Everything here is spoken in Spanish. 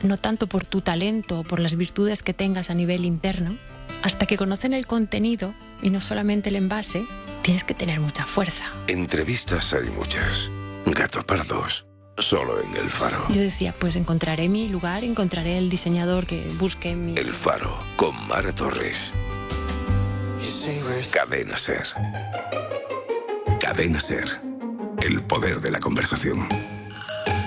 no tanto por tu talento o por las virtudes que tengas a nivel interno, hasta que conocen el contenido y no solamente el envase, tienes que tener mucha fuerza. Entrevistas hay muchas. Gatos pardos, solo en El Faro. Yo decía, pues encontraré mi lugar, encontraré el diseñador que busque mi... El Faro, con Mara Torres. Cadena Ser. Cadena Ser. El poder de la conversación.